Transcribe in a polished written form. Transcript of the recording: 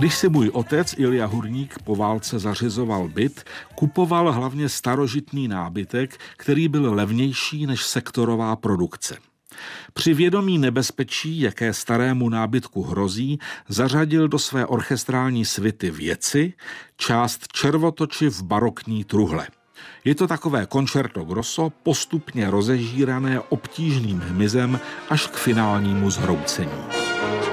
Když si můj otec Ilja Hurník po válce zařizoval byt, kupoval hlavně starožitný nábytek, který byl levnější než sektorová produkce. Při vědomí nebezpečí, jaké starému nábytku hrozí, zařadil do své orchestrální svity věci, část Červotoči v barokní truhle. Je to takové concerto grosso, postupně rozežírané obtížným hmyzem až k finálnímu zhroucení.